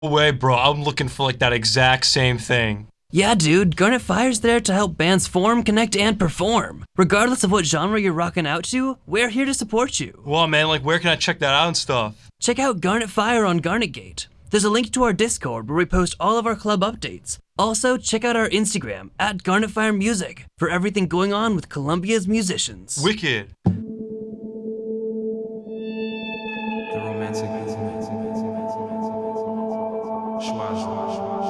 Way, bro. I'm looking for like that exact same thing. Yeah, dude, Garnet Fire's there to help bands form, connect, and perform. Regardless of what genre you're rocking out to, we're here to support you. Well, man, like where can I check that out and stuff? Check out Garnet Fire on Garnetgate. There's a link to our Discord where we post all of our club updates. Also, check out our Instagram at Garnet Fire Music for everything going on with Columbia's musicians. Wicked. The romantic